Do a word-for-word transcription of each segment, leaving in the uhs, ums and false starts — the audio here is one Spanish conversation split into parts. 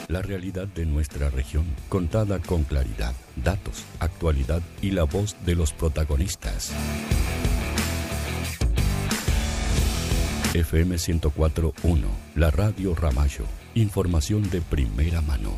La realidad de nuestra región, contada con claridad, datos, actualidad y la voz de los protagonistas. F M ciento cuatro punto uno, la radio Ramallo. Información de primera mano.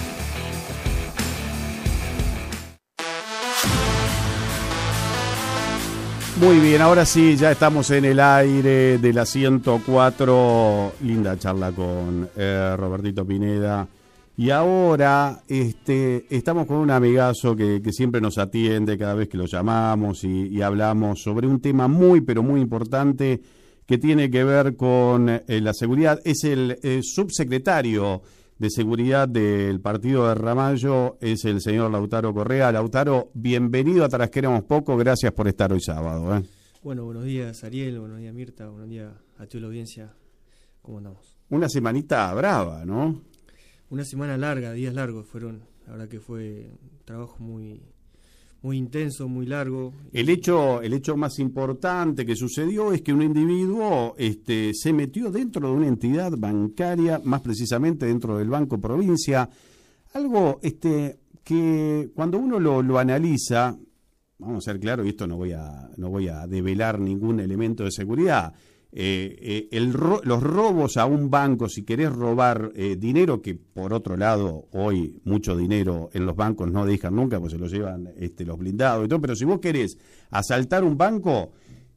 Muy bien, ahora sí, ya estamos en el aire de la ciento cuatro. Linda charla con eh, Robertito Pineda. Y ahora este, estamos con un amigazo que, que siempre nos atiende cada vez que lo llamamos y, y hablamos sobre un tema muy, pero muy importante que tiene que ver con eh, la seguridad. Es el eh, subsecretario de Seguridad del partido de Ramallo, es el señor Lautaro Correa. Lautaro, bienvenido a Tarasqueramos Poco, gracias por estar hoy sábado. ¿eh? Bueno, buenos días Ariel, buenos días Mirta, buenos días a toda la audiencia. ¿Cómo andamos? Una semanita brava, ¿no? Una semana larga, días largos fueron. La verdad que fue un trabajo muy muy intenso, muy largo. El hecho el hecho más importante que sucedió es que un individuo este, se metió dentro de una entidad bancaria, más precisamente dentro del Banco Provincia, algo este que cuando uno lo, lo analiza, vamos a ser claros, y esto no voy a no voy a develar ningún elemento de seguridad. Eh, eh, el ro- los robos a un banco, si querés robar eh, dinero, que por otro lado hoy mucho dinero en los bancos no dejan nunca, pues se lo llevan este, los blindados y todo, pero si vos querés asaltar un banco,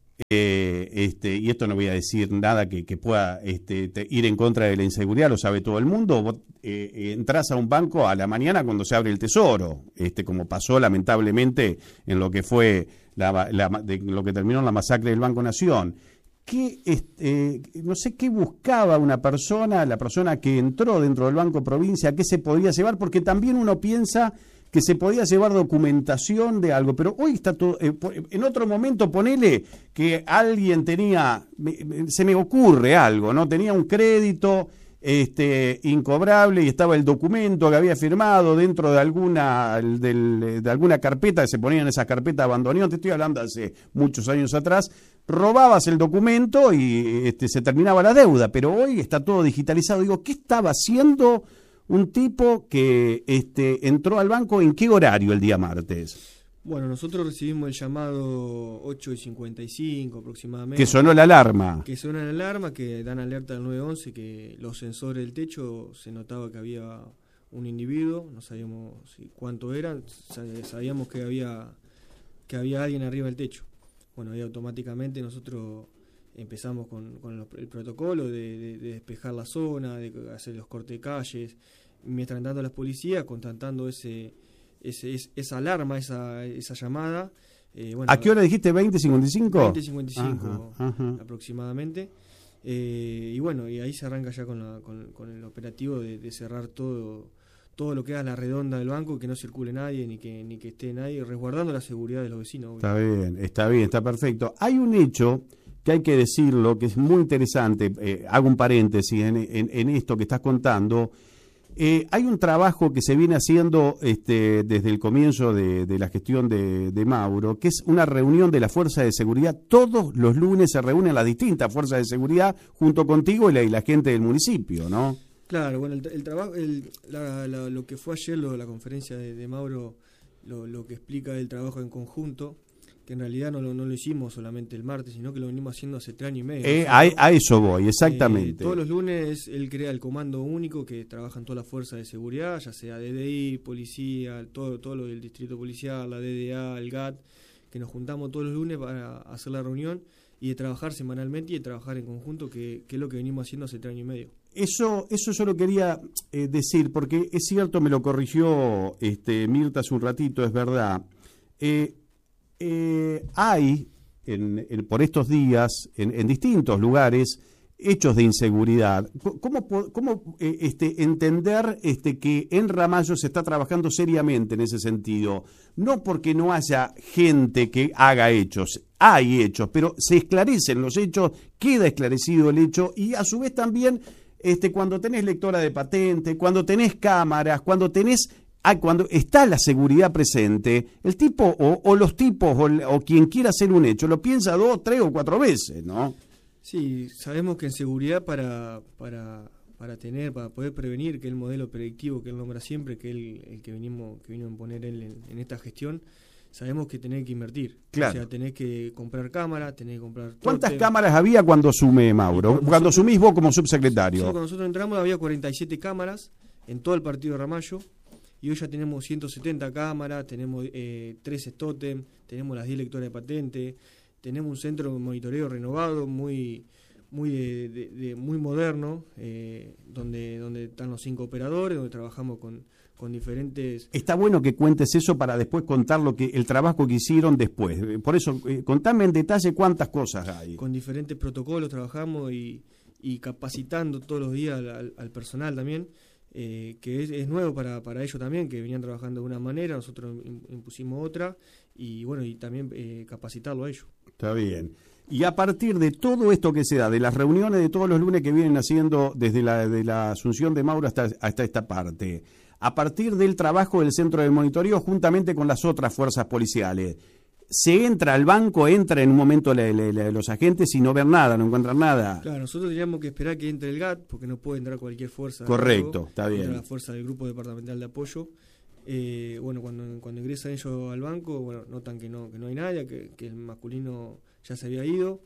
eh, este, y esto no voy a decir nada que, que pueda este, te, ir en contra de la inseguridad, lo sabe todo el mundo, vos eh, eh, entrás a un banco a la mañana cuando se abre el tesoro, este, como pasó lamentablemente en lo que fue la, la, de, lo que terminó en la masacre del Banco Nación. ¿Qué, este, no sé qué buscaba una persona, la persona que entró dentro del Banco Provincia, qué se podía llevar? Porque también uno piensa que se podía llevar documentación de algo, pero hoy está todo, eh, en otro momento ponele que alguien tenía, se me ocurre algo, ¿no? Tenía un crédito este incobrable y estaba el documento que había firmado dentro de alguna del, de alguna carpeta que se ponía en esa carpeta abandonada, te estoy hablando hace muchos años atrás, robabas el documento y este, se terminaba la deuda, pero hoy está todo digitalizado. Digo, ¿qué estaba haciendo un tipo que este, entró al banco en qué horario el día martes? Bueno, nosotros recibimos el llamado ocho y cincuenta y cinco aproximadamente. Que sonó la alarma. Que suena la alarma, que dan alerta al nueve once, que los sensores del techo se notaba que había un individuo, no sabíamos si cuánto eran, sabíamos que había que había alguien arriba del techo. Bueno, y automáticamente nosotros empezamos con, con los, el protocolo de, de, de despejar la zona, de hacer los cortes de calles, mientras tanto las policías constatando ese Ese, es, esa alarma, esa, esa llamada. Eh, bueno, ¿A qué hora dijiste? ¿veinte cincuenta y cinco? veinte cincuenta y cinco ajá, ajá. aproximadamente. Eh, y bueno, y ahí se arranca ya con, la, con, con el operativo de, de cerrar todo todo lo que es la redonda del banco, que no circule nadie, ni que ni que esté nadie, resguardando la seguridad de los vecinos. Está bien, está bien, está perfecto. Hay un hecho que hay que decirlo, que es muy interesante, eh, hago un paréntesis en, en, en esto que estás contando. Eh, hay un trabajo que se viene haciendo este, desde el comienzo de, de la gestión de, de Mauro, que es una reunión de la Fuerza de Seguridad. Todos los lunes se reúnen las distintas fuerzas de seguridad junto contigo y la, y la gente del municipio, ¿no? Claro, bueno, el, el trabajo, el, la, la, lo que fue ayer, lo, la conferencia de, de Mauro, lo, lo que explica el trabajo en conjunto, que en realidad no lo, no lo hicimos solamente el martes, sino que lo venimos haciendo hace tres años y medio. Eh, a, a eso voy, exactamente. Eh, todos los lunes él crea el comando único que trabajan todas las fuerzas de seguridad, ya sea D D I, policía, todo, todo lo del distrito policial, la D D A, el G A T, que nos juntamos todos los lunes para hacer la reunión y de trabajar semanalmente y de trabajar en conjunto, que, que es lo que venimos haciendo hace tres años y medio. Eso, eso yo lo quería eh, decir, porque es cierto, me lo corrigió este, Mirta hace un ratito, es verdad. Eh, Eh, hay, en, en, por estos días, en, en distintos lugares, hechos de inseguridad. ¿Cómo, cómo eh, este, entender este, que en Ramallo se está trabajando seriamente en ese sentido? No porque no haya gente que haga hechos, hay hechos, pero se esclarecen los hechos, queda esclarecido el hecho, y a su vez también este, cuando tenés lectora de patente, cuando tenés cámaras, cuando tenés... Ah, cuando está la seguridad presente, el tipo o, o los tipos o, o quien quiera hacer un hecho lo piensa dos, tres o cuatro veces, ¿no? Sí, sabemos que en seguridad para para para tener, para poder prevenir, que es el modelo predictivo que él nombra siempre, que es el, el que venimos, que vino a imponer él en, en esta gestión. Sabemos que tenés que invertir, claro. O sea, tenés que comprar cámaras, tenés que comprar... ¿Cuántas tótem. cámaras había cuando asume Mauro? Cuando, cuando asumís vos como subsecretario. Sí, cuando nosotros entramos había cuarenta y siete cámaras en todo el partido de Ramallo, y hoy ya tenemos ciento setenta cámaras, tenemos eh, trece tótem, tenemos las diez lectoras de patente, tenemos un centro de monitoreo renovado, muy muy de, de, de muy moderno, eh, donde donde están los cinco operadores, donde trabajamos con con diferentes... Está bueno que cuentes eso para después contar lo que el trabajo que hicieron después. Por eso, eh, contame en detalle cuántas cosas hay. Con diferentes protocolos trabajamos y, y capacitando todos los días al, al, al personal también, eh, que es, es nuevo para, para ellos también, que venían trabajando de una manera, nosotros impusimos otra, y bueno, y también eh, capacitarlo a ellos. Está bien. Y a partir de todo esto que se da, de las reuniones de todos los lunes que vienen haciendo desde la, de la asunción de Mauro hasta, hasta esta parte... A partir del trabajo del centro de monitoreo juntamente con las otras fuerzas policiales, se entra al banco, entra en un momento la, la, la, los agentes y no ven nada, no encuentran nada. Claro, nosotros teníamos que esperar que entre el G A T, porque no puede entrar cualquier fuerza. Correcto, está bien. La fuerza del Grupo Departamental de Apoyo. Eh, bueno, cuando, cuando ingresan ellos al banco, bueno, notan que no, que no hay nadie, que, que el masculino ya se había ido.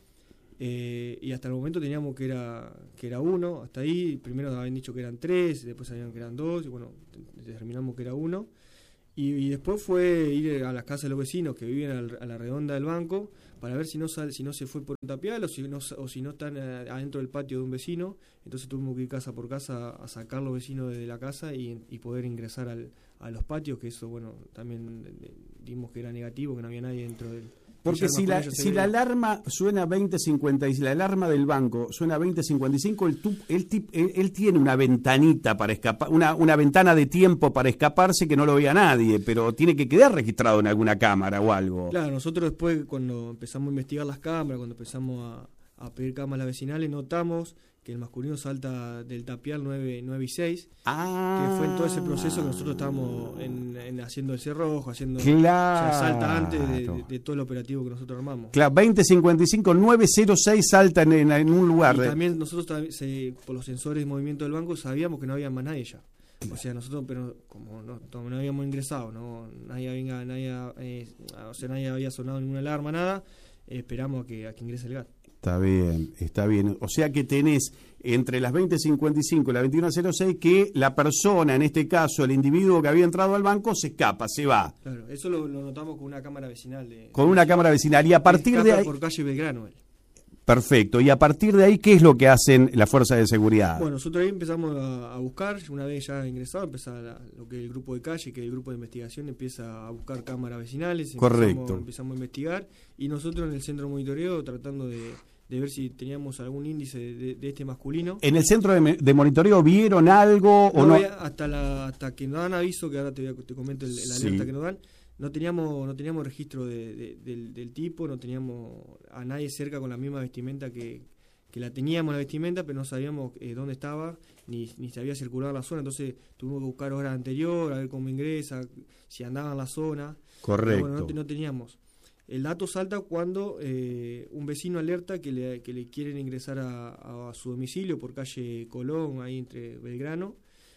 Eh, y hasta el momento teníamos que era que era uno, hasta ahí, primero habían dicho que eran tres, después sabían que eran dos, y bueno, determinamos que era uno, y, y después fue ir a las casas de los vecinos que viven al, a la redonda del banco, para ver si no sale, si no se fue por un tapial, o si no, o si no están adentro del patio de un vecino. Entonces tuvimos que ir casa por casa a sacar los vecinos de la casa y, y poder ingresar al, a los patios, que eso, bueno, también dimos que era negativo, que no había nadie dentro del... Porque si la, si la alarma suena veinte cincuenta y si la alarma del banco suena veinte cincuenta y cinco, el tup, él, él, él tiene una ventanita para escapar, una, una ventana de tiempo para escaparse que no lo vea nadie, pero tiene que quedar registrado en alguna cámara o algo. Claro, nosotros después cuando empezamos a investigar las cámaras, cuando empezamos a, a pedir cámaras vecinales, notamos que el masculino salta del tapial nueve, nueve y seis, ah. que fue en todo ese proceso que nosotros estábamos en, en haciendo el cerrojo, haciendo... Claro. O sea, salta antes de, de, de todo el operativo que nosotros armamos. Claro, veinte cincuenta y cinco, nueve cero seis salta en, en, en un lugar. Y de... también nosotros, se, por los sensores de movimiento del banco, sabíamos que no había más nadie ya. O sea, nosotros, pero como no, no habíamos ingresado, no nadie venga, nadie, eh, o sea, nadie había sonado ninguna alarma, nada, eh, esperamos a que, a que ingrese el G A T. Está bien, está bien. O sea que tenés entre las veinte cincuenta y cinco y la veintiuno cero seis que la persona, en este caso el individuo que había entrado al banco, se escapa, se va. Claro, eso lo, lo notamos con una cámara vecinal. De, con una cámara vecinal. Y a partir de ahí... por calle Belgrano. Él. Perfecto. Y a partir de ahí, ¿qué es lo que hacen las fuerzas de seguridad? Bueno, nosotros ahí empezamos a, a buscar, una vez ya ingresado, empieza la, lo que es el grupo de calle, que es el grupo de investigación, empieza a buscar cámaras vecinales. Correcto. Empezamos, empezamos a investigar y nosotros en el centro de monitoreo tratando de... de ver si teníamos algún índice de, de este masculino. ¿En el centro de, de monitoreo vieron algo no o no? Había, hasta la hasta que nos dan aviso, que ahora te, voy a, te comento el, el sí. alerta que nos dan, no teníamos no teníamos registro de, de, del, del tipo, no teníamos a nadie cerca con la misma vestimenta que, que la teníamos la vestimenta, pero no sabíamos eh, dónde estaba, ni, ni se había circulado en la zona, entonces tuvimos que buscar horas anterior, a ver cómo ingresa, si andaba en la zona. Correcto. Pero bueno, no, no teníamos. El dato salta cuando eh, un vecino alerta que le, que le quieren ingresar a, a su domicilio por calle Colón, ahí entre Belgrano.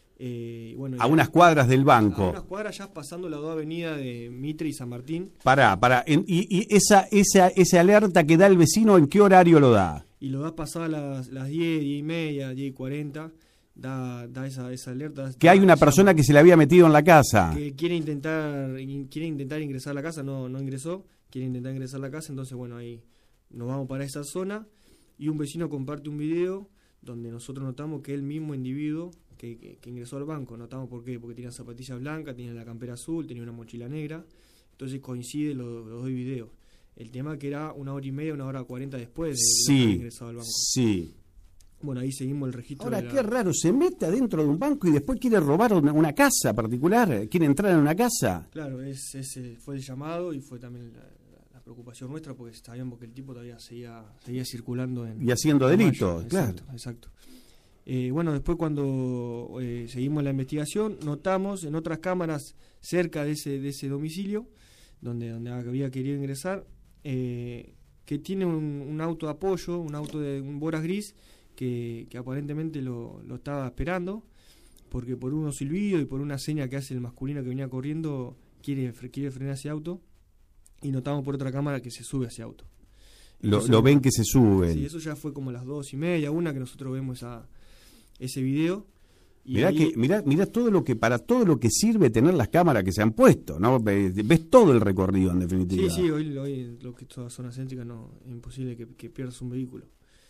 Eh, bueno, a unas cuadras del banco. A unas cuadras ya pasando la dos avenida de Mitre y San Martín. Pará, pará. En, y y esa, esa, esa alerta que da el vecino, ¿en qué horario lo da? Y lo da pasada las, las diez, diez y media, diez y cuarenta. Da, da esa, esa alerta. Que hay una persona que se le había metido en la casa. Que quiere intentar, quiere intentar ingresar a la casa, no, no ingresó. Quiere intentar ingresar a la casa, entonces bueno, ahí nos vamos para esa zona y un vecino comparte un video donde nosotros notamos que el mismo individuo que, que, que ingresó al banco, notamos por qué, porque tenía zapatillas blancas, tenía la campera azul, tenía una mochila negra, entonces coinciden los, los dos videos. El tema que era una hora y media, una hora cuarenta después de, sí, de haber ingresado al banco. Sí. Bueno, ahí seguimos el registro. Ahora, de la... qué raro, se mete adentro de un banco y después quiere robar una, una casa particular, quiere entrar en una casa. Claro, es, ese fue el llamado y fue también la, la preocupación nuestra porque sabíamos que el tipo todavía seguía, seguía circulando en... Y haciendo delitos, claro. Exacto, exacto. Eh, bueno, después cuando eh, seguimos la investigación, notamos en otras cámaras cerca de ese, de ese domicilio, donde, donde había querido ingresar, eh, que tiene un, un auto de apoyo, un auto de un Boras gris, que, que aparentemente lo, lo estaba esperando, porque por unos silbidos y por una seña que hace el masculino que venía corriendo, quiere, quiere frenar ese auto, y notamos por otra cámara que se sube a ese auto. Lo, lo ven que se suben. Sí, eso ya fue como las dos y media, una que nosotros vemos esa, ese video. Y mirá, ahí, que, mirá, mirá todo lo que, para todo lo que sirve tener las cámaras que se han puesto, ¿no? Ves, ves todo el recorrido en definitiva. Sí, sí, hoy, hoy lo que es toda zona céntrica no, es imposible que, que pierdas un vehículo.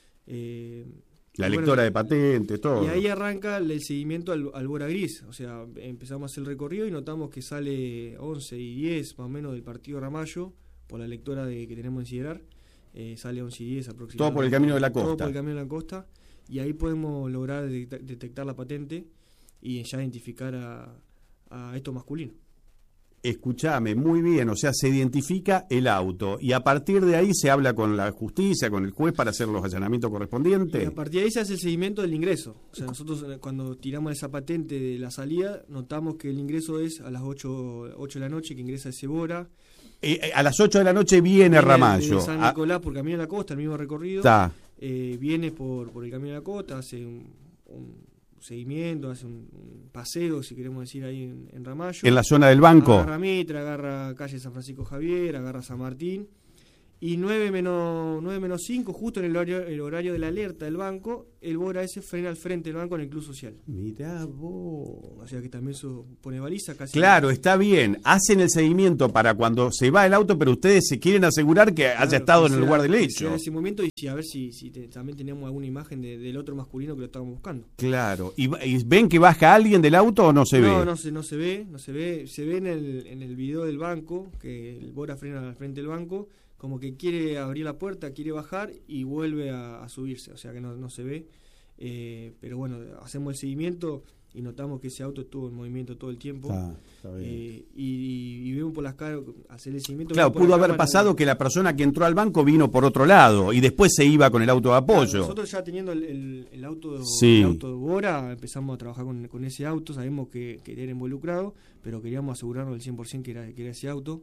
Eh, La bueno, lectora de patentes, todo. Y ahí arranca el seguimiento al, al Bora Gris. O sea, empezamos a hacer el recorrido y notamos que sale once y diez más o menos del partido Ramallo, por la lectora de, que tenemos en Siderar. Eh, sale once y diez aproximadamente. Todo por el camino de la costa. Todo por el camino de la costa. Y ahí podemos lograr detectar, detectar la patente y ya identificar a, a esto masculino. Escuchame, muy bien, o sea, se identifica el auto y a partir de ahí se habla con la justicia, con el juez para hacer los allanamientos correspondientes. Y a partir de ahí se hace el seguimiento del ingreso. O sea, nosotros cuando tiramos esa patente de la salida, notamos que el ingreso es a las ocho, ocho de la noche, que ingresa ese Bora. Eh, eh, a las ocho de la noche viene, viene Ramallo. De San Nicolás por Camino de la Costa, el mismo recorrido. Eh, viene por, por el Camino de la Costa, hace un, un seguimiento, hace un, un paseo, si queremos decir, ahí en, en Ramallo. En la zona del banco. Agarra Mitra, agarra calle San Francisco Javier, agarra San Martín. Y nueve menos cinco, justo en el horario, el horario de la alerta del banco, el Bora ese frena al frente del banco en el Club Social. Mirá vos. O sea que también eso pone baliza casi. Claro, está bien. Hacen el seguimiento para cuando se va el auto, pero ustedes se quieren asegurar que claro, haya estado en el lugar del hecho. En ese momento y si, a ver si, si te, también tenemos alguna imagen de, del otro masculino que lo estábamos buscando. Claro. ¿Y, y ven que baja alguien del auto o no se no, ve? No, no se, no se ve, no se ve. Se ve en el, en el video del banco, que el Bora frena al frente del banco, como que quiere abrir la puerta, quiere bajar y vuelve a, a subirse, o sea que no, no se ve, eh, pero bueno, hacemos el seguimiento y notamos que ese auto estuvo en movimiento todo el tiempo. Ah, está bien. Eh, y, y vemos por las caras, hacer el seguimiento. Claro, pudo haber pasado que la persona que entró al banco vino por otro lado y después se iba con el auto de apoyo. Claro, nosotros ya teniendo el, el, el auto sí. el auto de Bora, empezamos a trabajar con, con ese auto, sabemos que, que era involucrado, pero queríamos asegurarnos al cien por ciento que era, que era ese auto.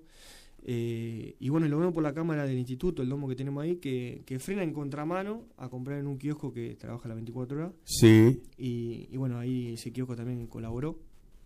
Eh, y bueno, lo vemos por la cámara del instituto, el domo que tenemos ahí, que, que frena en contramano a comprar en un kiosco que trabaja las veinticuatro horas. Sí. Y, y bueno, ahí ese kiosco también colaboró.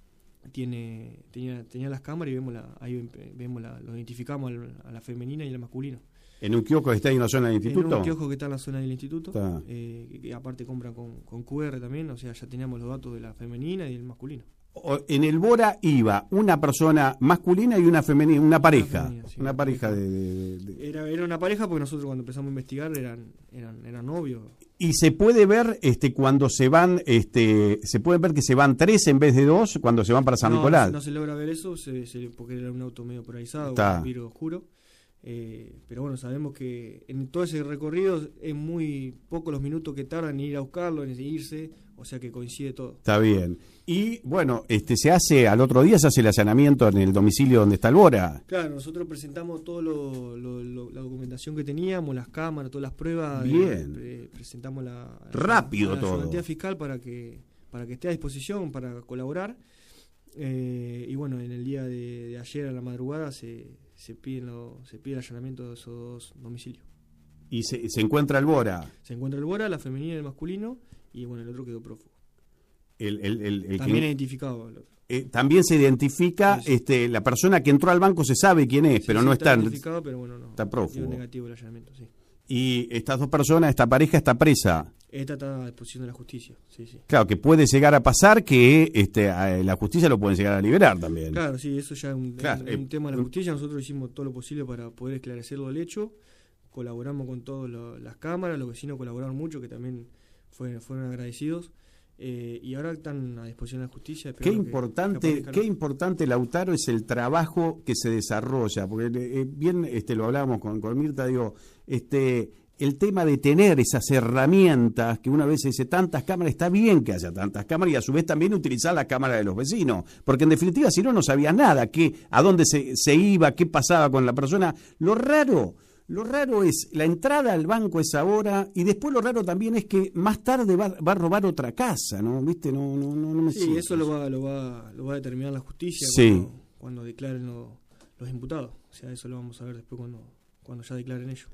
Tiene, tenía, tenía las cámaras y vemos la, ahí vemos la, lo identificamos al, a la femenina y al masculino. ¿En un kiosco que está en la zona del instituto? En un kiosco que está en la zona del instituto. Eh, que, que aparte compran con, con Q R también, o sea, ya teníamos los datos de la femenina y del masculino. En el Bora iba una persona masculina y una femenina, una pareja, una, femenina, sí, una pareja de, de, de... Era, era una pareja porque nosotros cuando empezamos a investigar eran eran eran novios. Y se puede ver este cuando se van, este se puede ver que se van tres en vez de dos cuando se van para San no, Nicolás. No, no se logra ver eso se, se, porque era un auto medio polarizado, Está. un vidrio oscuro. Eh, pero bueno, sabemos que en todo ese recorrido es muy poco los minutos que tardan en ir a buscarlo, en irse, o sea que coincide todo. Está bien. Y bueno, este se hace, al otro día se hace el allanamiento en el domicilio donde está el Bora. Claro, nosotros presentamos toda lo, lo, lo, la documentación que teníamos, las cámaras, todas las pruebas. Bien. Eh, presentamos la, rápido la, la todo. garantía fiscal para que, para que esté a disposición, para colaborar. Eh, y bueno, en el día de, de ayer a la madrugada se, se, piden lo, se pide el allanamiento de esos dos domicilios. Y se, se encuentra el Bora. Se encuentra el Bora, la femenina y el masculino, y bueno, el otro quedó prófugo. El, el, el, el también que, identificado el otro. Eh, también se identifica, sí, sí. este la persona que entró al banco se sabe quién es, sí, pero sí, no está está identificado, pero bueno, no, está prófugo. Negativo el allanamiento, sí. Y estas dos personas, esta pareja está presa. Esta está a disposición de la justicia, sí, sí. Claro, que puede llegar a pasar que este a la justicia lo pueden llegar a liberar también. Claro, sí, eso ya es un, claro, un, eh, un tema de la justicia. Nosotros hicimos todo lo posible para poder esclarecerlo del hecho. Colaboramos con todas las cámaras, los vecinos colaboraron mucho, que también fue, fueron agradecidos. Eh, y ahora están a disposición de la justicia. Qué importante, que qué importante, Lautaro, es el trabajo que se desarrolla, porque eh, bien este lo hablábamos con, con Mirta, digo, este el tema de tener esas herramientas, que una vez dice tantas cámaras, está bien que haya tantas cámaras y a su vez también utilizar la cámara de los vecinos, porque en definitiva si no, no sabías nada, qué, a dónde se, se iba, qué pasaba con la persona. Lo raro... Lo raro es la entrada al banco es ahora y después lo raro también es que más tarde va, va a robar otra casa, ¿no? ¿Viste? No, no, no, no me Sí, siento. eso lo va, lo va, lo va a determinar la justicia sí. cuando, cuando declaren lo, los imputados. O sea, eso lo vamos a ver después cuando, cuando ya declaren ellos.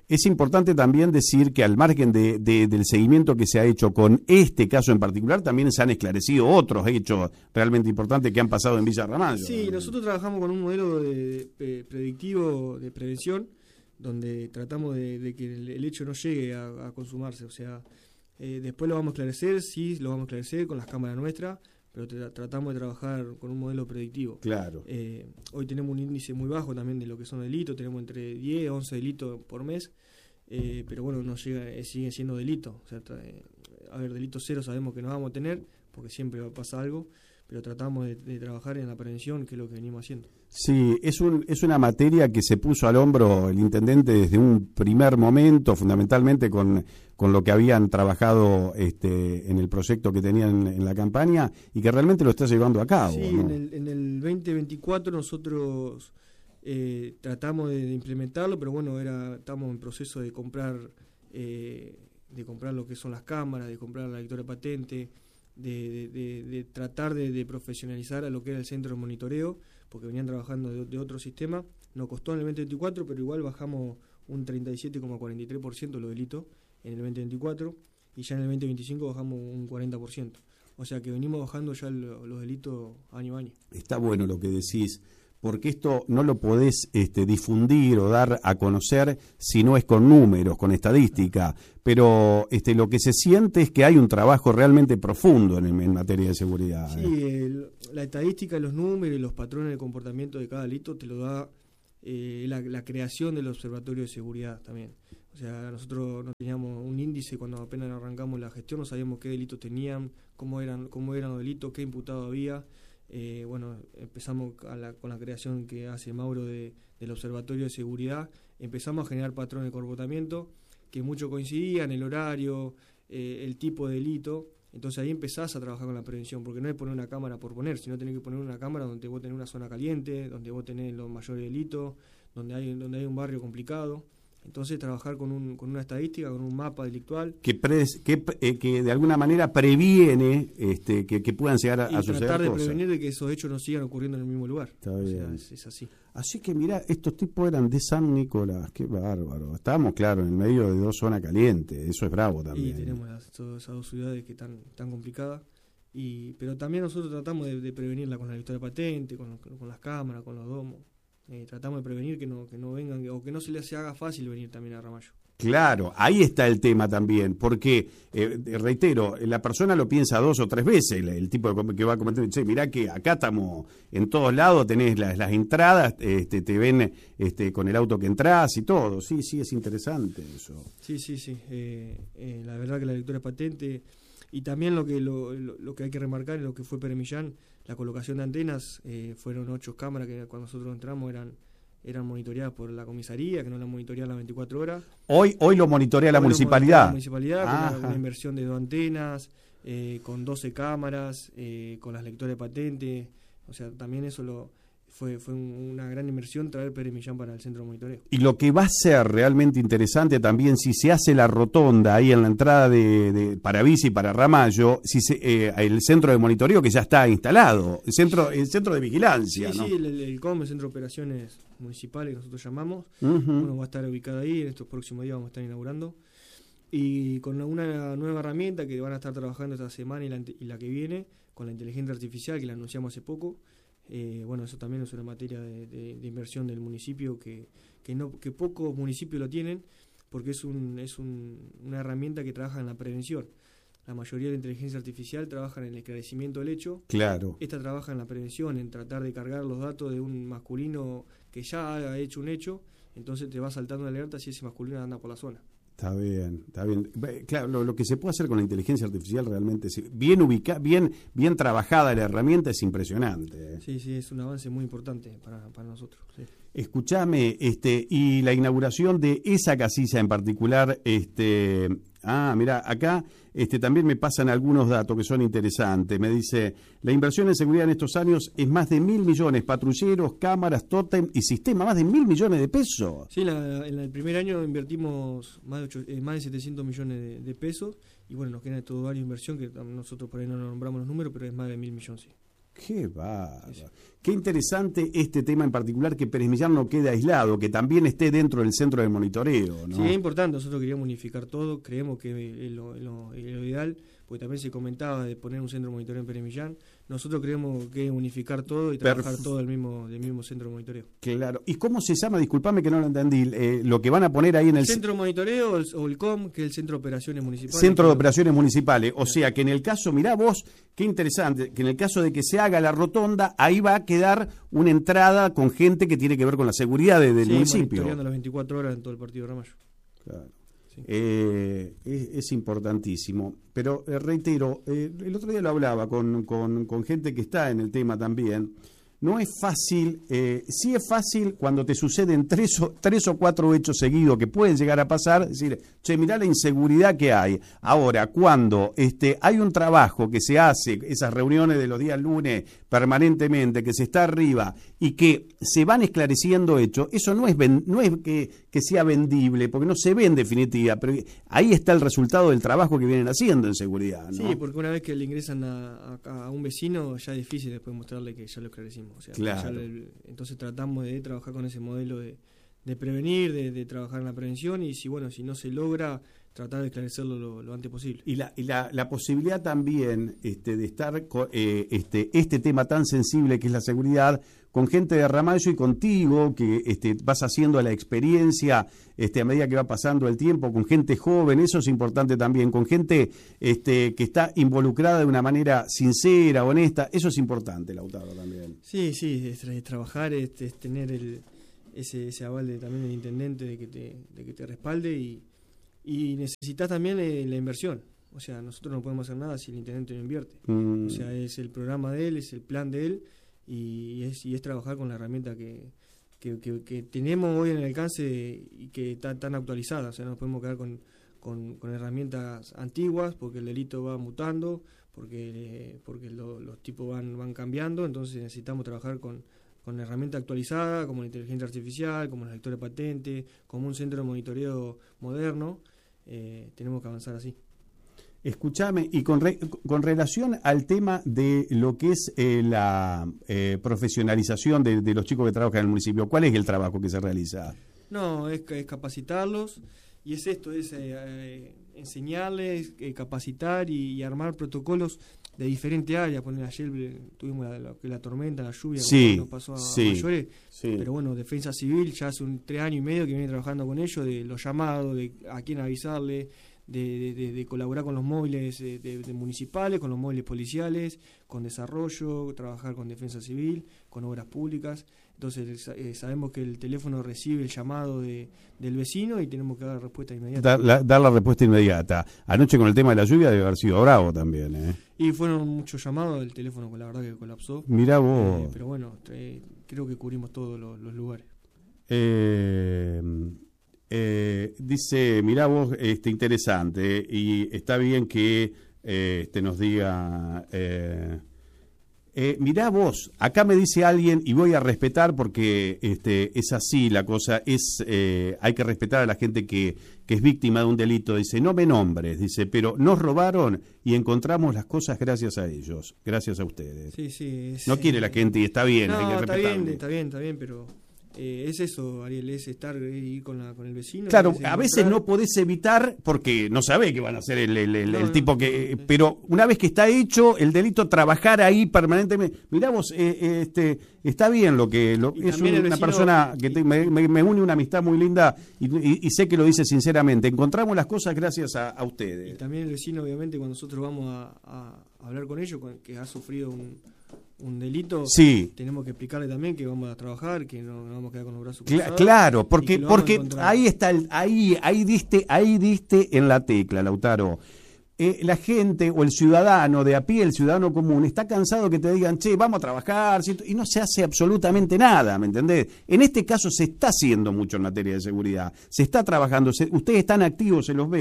Es importante también decir que al margen de, de, del seguimiento que se ha hecho con este caso en particular, también se han esclarecido otros hechos realmente importantes que han pasado en Villa Ramallo. Sí, nosotros trabajamos con un modelo de, de predictivo de prevención, donde tratamos de, de que el, el hecho no llegue a, a consumarse. O sea, eh, después lo vamos a esclarecer, sí, lo vamos a esclarecer con las cámaras nuestras, pero tra- tratamos de trabajar con un modelo predictivo. Claro. Eh, hoy tenemos un índice muy bajo también de lo que son delitos, tenemos entre diez, once delitos por mes, eh, pero bueno, no llega, eh, siguen siendo delitos. O sea, tra- eh, a ver, delitos cero sabemos que no vamos a tener, porque siempre va a pasar algo, pero tratamos de, de trabajar en la prevención, que es lo que venimos haciendo. Sí, es, un, es una materia que se puso al hombro el intendente desde un primer momento, fundamentalmente con, con lo que habían trabajado este, en el proyecto que tenían en, en la campaña y que realmente lo está llevando a cabo. Sí, ¿no? en, el, en el veinte veinticuatro nosotros eh, tratamos de, de implementarlo, pero bueno, era estamos en proceso de comprar eh, de comprar lo que son las cámaras, de comprar la lectora de patente, de, de, de, de tratar de, de profesionalizar a lo que era el centro de monitoreo, porque venían trabajando de, de otro sistema. Nos costó en el veinte veinticuatro, pero igual bajamos un treinta y siete coma cuarenta y tres por ciento los delitos en el veinte veinticuatro, y ya en el veinte veinticinco bajamos un cuarenta por ciento. O sea que venimos bajando ya el, los delitos año a año. Está bueno lo que decís, porque esto no lo podés este, difundir o dar a conocer si no es con números, con estadística, pero este, lo que se siente es que hay un trabajo realmente profundo en, en materia de seguridad. Sí, ¿eh? el, la estadística, los números y los patrones de comportamiento de cada delito te lo da eh, la, la creación del Observatorio de Seguridad también. O sea, nosotros no teníamos un índice cuando apenas arrancamos la gestión, no sabíamos qué delitos tenían, cómo eran, cómo eran los delitos, qué imputado había. Eh, bueno, empezamos a la, con la creación que hace Mauro de, del Observatorio de Seguridad, empezamos a generar patrones de comportamiento que mucho coincidían, el horario, eh, el tipo de delito. Entonces ahí empezás a trabajar con la prevención, porque no es poner una cámara por poner, sino tenés que poner una cámara donde vos tenés una zona caliente, donde vos tenés los mayores delitos, donde hay, donde hay un barrio complicado. Entonces trabajar con, un, con una estadística, con un mapa delictual. Que, pre, que, eh, que de alguna manera previene este, que, que puedan llegar a, y a suceder tratar de cosas. prevenir de que esos hechos no sigan ocurriendo en el mismo lugar. Está o bien. sea, es, es así. Así que mirá, estos tipos eran de San Nicolás, qué bárbaro. Estábamos, claro, en el medio de dos zonas calientes, eso es bravo también. Y tenemos las, todas esas dos ciudades que están tan complicadas. Y, pero también nosotros tratamos de, de prevenirla con la lectora de patente, con, con las cámaras, con los domos. Eh, tratamos de prevenir que no que no vengan o que no se les haga fácil venir también a Ramallo. Claro, ahí está el tema también, porque, eh, reitero, la persona lo piensa dos o tres veces, el, el tipo que va a comentar, che, mirá que acá estamos en todos lados, tenés las, las entradas, este, te ven este, con el auto que entras y todo, sí, sí, es interesante eso. Sí, sí, sí, eh, eh, la verdad que la lectura de patente, y también lo que lo, lo, lo que hay que remarcar es lo que fue Pere Millán, la colocación de antenas, eh, fueron ocho cámaras que cuando nosotros entramos eran... eran monitoreadas por la comisaría, que no la monitoreaban las veinticuatro horas. Hoy hoy lo monitorea la hoy municipalidad. La municipalidad, con una, una inversión de dos antenas, eh, con doce cámaras, eh, con las lectoras de patente. O sea, también eso lo fue fue un, una gran inversión traer Pere Millán para el centro de monitoreo. Y lo que va a ser realmente interesante también, si se hace la rotonda ahí en la entrada de, de para bici y para Ramallo, si se, eh, el centro de monitoreo que ya está instalado, el centro el centro de vigilancia, sí, ¿no? Sí, el, el, el C O M, el Centro de Operaciones Municipales, que nosotros llamamos, uh-huh. Bueno, va a estar ubicado ahí, en estos próximos días vamos a estar inaugurando, y con una nueva herramienta que van a estar trabajando esta semana y la, y la que viene, con la inteligencia artificial, que la anunciamos hace poco. Eh, bueno, eso también es una materia de, de, de inversión del municipio que, que, no, que pocos municipios lo tienen, porque es, un, es un, una herramienta que trabaja en la prevención. La mayoría de la inteligencia artificial trabaja en el esclarecimiento del hecho. Claro. Esta trabaja en la prevención, en tratar de cargar los datos de un masculino que ya ha hecho un hecho, entonces te va saltando una alerta si ese masculino anda por la zona. Está bien, está bien. Claro, lo, lo que se puede hacer con la inteligencia artificial realmente, es bien ubicada, bien, bien trabajada la herramienta, es impresionante. Sí, sí, es un avance muy importante para, para nosotros. Sí. Escuchame, este, y la inauguración de esa casilla en particular, este, ah, mira, acá este, también me pasan algunos datos que son interesantes. Me dice, la inversión en seguridad en estos años es más de mil millones, patrulleros, cámaras, tótem y sistema, más de mil millones de pesos. Sí, la, en el primer año invertimos más de, ocho, eh, más de setecientos millones de, de pesos, y bueno, nos quedan estos varios inversión que nosotros por ahí no nombramos los números, pero es más de mil millones, sí. Qué bárbaro. Qué interesante este tema en particular, que Pérez Millán no quede aislado, que también esté dentro del centro de monitoreo, ¿no? Sí, es importante, nosotros queríamos unificar todo, creemos que es lo, lo, lo ideal, porque también se comentaba de poner un centro de monitoreo en Pérez Millán. Nosotros creemos que es unificar todo y trabajar Perf- todo del mismo, del mismo centro de monitoreo. Claro. ¿Y cómo se llama? Disculpame que no lo entendí. Eh, lo que van a poner ahí en el... Centro de monitoreo o el, o el C O M, que es el Centro de Operaciones Municipales. Centro de Operaciones Municipales. O sea que en el caso, mirá vos, qué interesante, que en el caso de que se haga la rotonda, ahí va a quedar una entrada con gente que tiene que ver con la seguridad de, del sí, municipio. monitoreando las veinticuatro horas en todo el partido de Ramallo. Claro. Sí. Eh, es, es importantísimo, pero eh, reitero, eh, el otro día lo hablaba con, con, con gente que está en el tema también. No es fácil, eh, sí es fácil cuando te suceden tres o, tres o cuatro hechos seguidos que pueden llegar a pasar, decir, che, mirá la inseguridad que hay. Ahora, cuando este, hay un trabajo que se hace, esas reuniones de los días lunes permanentemente, que se está arriba y que se van esclareciendo hechos, eso no es, ven, no es que, que sea vendible, porque no se ve en definitiva, pero ahí está el resultado del trabajo que vienen haciendo en seguridad, ¿no? Sí, porque una vez que le ingresan a, a, a un vecino, ya es difícil después mostrarle que ya lo esclarecimos. O sea, claro. le, entonces tratamos de trabajar con ese modelo de, de prevenir, de, de trabajar en la prevención y si bueno si no se logra, tratar de esclarecerlo lo, lo antes posible. Y la, y la, la posibilidad también este, de estar con eh, este, este tema tan sensible que es la seguridad con gente de Ramallo y contigo, que este, vas haciendo la experiencia este, a medida que va pasando el tiempo, con gente joven, eso es importante también, con gente este, que está involucrada de una manera sincera, honesta, eso es importante, Lautaro, también. Sí, sí, es, es trabajar, es, es tener el, ese, ese aval de, también del intendente de que te, de que te respalde y, y necesitas también eh, la inversión. O sea, nosotros no podemos hacer nada si el intendente no invierte. Mm. O sea, es el programa de él, es el plan de él, y es, y es trabajar con la herramienta que, que, que, que tenemos hoy en el alcance y que está tan actualizada. O sea, no nos podemos quedar con, con, con herramientas antiguas porque el delito va mutando, porque eh, porque lo, los tipos van, van cambiando, entonces necesitamos trabajar con, con herramienta actualizada, como la inteligencia artificial, como los lectores de patente, como un centro de monitoreo moderno. Eh, tenemos que avanzar así. Escúchame, y con, re, con relación al tema de lo que es eh, la eh, profesionalización de, de los chicos que trabajan en el municipio, ¿cuál es el trabajo que se realiza? No, es, es capacitarlos, y es esto, es eh, eh, enseñarles, eh, capacitar y, y armar protocolos de diferentes áreas. Poner ayer tuvimos la, la, la tormenta, la lluvia, sí, que nos pasó a, sí, a mayores, sí. Pero bueno, Defensa Civil ya hace un tres años y medio que viene trabajando con ellos, de los llamados, de a quién avisarle, De, de, de colaborar con los móviles de, de, de municipales, con los móviles policiales, con desarrollo, trabajar con defensa civil, con obras públicas. Entonces eh, sabemos que el teléfono recibe el llamado de, del vecino y tenemos que dar respuesta inmediata. Dar la, dar la respuesta inmediata. Anoche con el tema de la lluvia debe haber sido bravo también, ¿eh? Y fueron muchos llamados, el teléfono la verdad que colapsó. Mirá vos. Eh, pero bueno, eh, creo que cubrimos todos los, los lugares. Eh... Eh, dice, mirá vos, este, interesante, y está bien que eh, este, nos diga, eh, eh, mirá vos, acá me dice alguien, y voy a respetar porque este, es así la cosa, es eh, hay que respetar a la gente que, que es víctima de un delito, dice, no me nombres, dice, pero nos robaron y encontramos las cosas gracias a ellos, gracias a ustedes. Sí, sí, no quiere eh, la gente y está bien, no, hay que está respetarlo. bien, está bien, está bien, pero... Eh, es eso, Ariel, es estar ir con, la, con el vecino. Claro, a veces no podés evitar porque no sabés que van a ser el, el, el, no, el tipo que... No, pero una vez que está hecho el delito, trabajar ahí permanentemente... Mirá vos, eh, este, está bien lo que... Lo, es una vecino, persona que te, me, me une una amistad muy linda y, y, y sé que lo dice sinceramente. Encontramos las cosas gracias a, a ustedes. Y también el vecino, obviamente, cuando nosotros vamos a, a hablar con ellos, que ha sufrido un... un delito, sí. Tenemos que explicarle también que vamos a trabajar, que no, no vamos a quedar con los brazos cruzados. Claro, porque porque ahí está el, ahí ahí diste ahí diste en la tecla, Lautaro. Eh, la gente o el ciudadano de a pie, el ciudadano común, está cansado que te digan, che, vamos a trabajar, y no se hace absolutamente nada, ¿me entendés? En este caso se está haciendo mucho en materia de seguridad, se está trabajando, se, ustedes están activos, se los ve.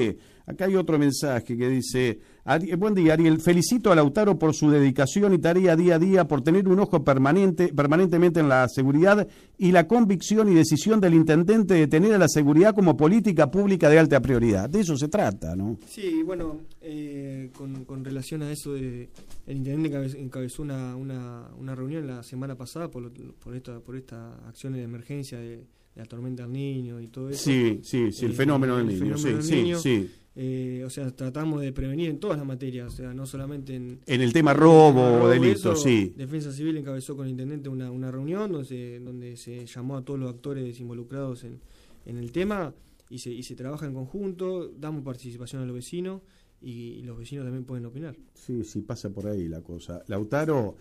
Acá hay otro mensaje que dice, Ari, buen día Ariel, felicito a Lautaro por su dedicación y tarea día a día, por tener un ojo permanente, permanentemente en la seguridad y la convicción y decisión del intendente de tener a la seguridad como política pública de alta prioridad. De eso se trata, ¿no? Sí, bueno, eh, con, con relación a eso, de, el intendente encabezó una, una, una reunión la semana pasada por, por esta por estas acciones de emergencia de, de la tormenta del Niño y todo eso. Sí, sí, sí, el eh, fenómeno del niño, sí, del sí, niño. sí. Eh, o sea, tratamos de prevenir en todas las materias, o sea, no solamente en... En el tema robo o delito, sí. Defensa Civil encabezó con el intendente una, una reunión donde se, donde se llamó a todos los actores involucrados en, en el tema y se, y se trabaja en conjunto, damos participación a los vecinos y, y los vecinos también pueden opinar. Sí, sí, pasa por ahí la cosa. Lautaro,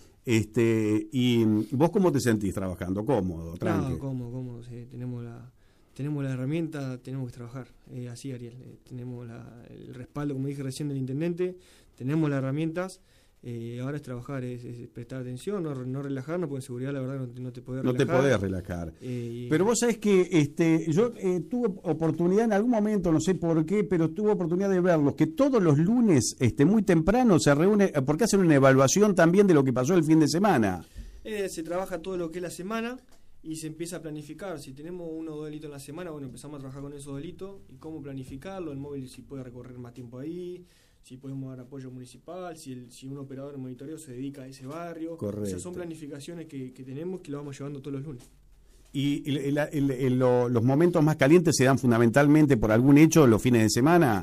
este, ¿y vos cómo te sentís trabajando? ¿Cómodo? Tranqui. No, cómodo, cómodo, sí, tenemos la... Tenemos la herramienta, tenemos que trabajar, eh, así Ariel, eh, tenemos la, el respaldo, como dije recién, del intendente, tenemos las herramientas, eh, ahora es trabajar, es, es prestar atención, no, no relajarnos, porque en seguridad la verdad no, no te podés relajar. No te podés relajar. Eh, pero vos sabés que este, yo eh, tuve oportunidad en algún momento, no sé por qué, pero tuve oportunidad de verlos, que todos los lunes, este, muy temprano, se reúne, porque hacen una evaluación también de lo que pasó el fin de semana. Eh, se trabaja todo lo que es la semana. Y se empieza a planificar, si tenemos uno o dos delitos en la semana, bueno, empezamos a trabajar con esos delitos y cómo planificarlo, el móvil si puede recorrer más tiempo ahí, si podemos dar apoyo municipal, si el, si un operador de monitoreo se dedica a ese barrio. Correcto. O sea, son planificaciones que, que tenemos que lo vamos llevando todos los lunes. ¿Y el, el, el, el, lo, los momentos más calientes se dan fundamentalmente por algún hecho los fines de semana?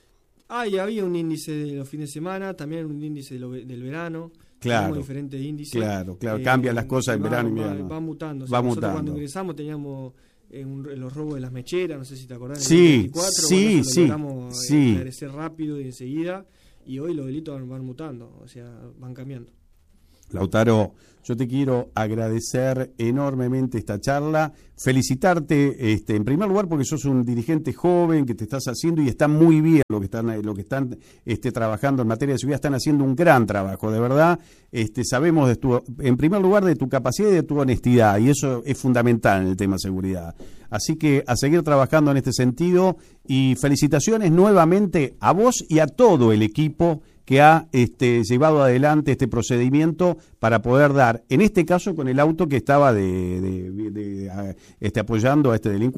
Ah, y había un índice de los fines de semana, también un índice de lo, del verano. Claro, tenemos diferentes índices. Claro, claro, eh, cambian las cosas en va, verano y va, invierno. Va mutando. O sea, va nosotros mutando. Cuando ingresamos teníamos eh, un, los robos de las mecheras, no sé si te acordás. Sí, en el veinticuatro, sí, bueno, sí. logramos sí. eh, esclarecer rápido y enseguida. Y hoy los delitos van, van mutando, o sea, van cambiando. Lautaro, yo te quiero agradecer enormemente esta charla, felicitarte este, en primer lugar porque sos un dirigente joven que te estás haciendo y está muy bien lo que están, lo que están este, trabajando en materia de seguridad, están haciendo un gran trabajo, de verdad. Este, sabemos de tu, en primer lugar de tu capacidad y de tu honestidad y eso es fundamental en el tema seguridad. Así que a seguir trabajando en este sentido y felicitaciones nuevamente a vos y a todo el equipo que ha este, llevado adelante este procedimiento para poder dar, en este caso con el auto que estaba de, de, de, de, este, apoyando a este delincuente.